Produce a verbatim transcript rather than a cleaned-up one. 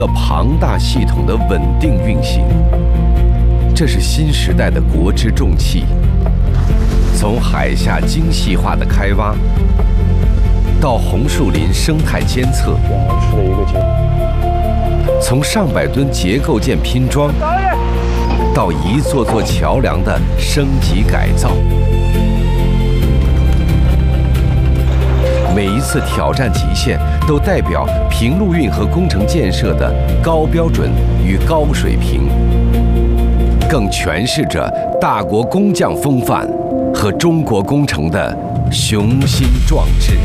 个庞大系统的稳定运行。这是新时代的国之重器，从海下精细化的开挖，到红树林生态监测， 吃了一个结， 从上百吨结构件拼装，到一座座桥梁的升级改造。每一次挑战极限，都代表平陆运河工程建设的高标准与高水平，更诠释着大国工匠风范和中国工程的雄心壮志。